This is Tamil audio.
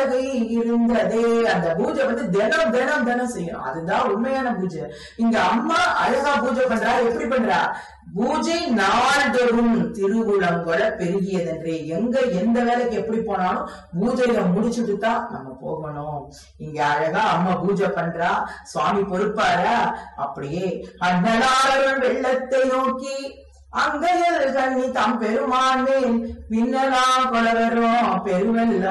அழகை இருந்ததே. அந்த பூஜை தினம் தினம் தினம் செய்யணும். அதுதான் உண்மையான பூஜை. இங்க அம்மா அழகா பூஜை பண்றா. எப்படி பண்றா? பூஜை நாள்தோறும் திருவுளங்கொல பெருகியதென்றே. எங்க எந்த வேலைக்கு எப்படி போனாலும் பூஜையில முடிச்சுட்டு தான் நம்ம போகணும். இங்க அழகா அம்மா பூஜை பண்றா. சுவாமி பொறுப்பாரா? அப்படியே அண்ணனாளர்கள் வெள்ளத்தை நோக்கி அங்கையல் கண்ணி தாம் பெருமான் மேல் பின்னலா கொலவரும் பெருவெல்ல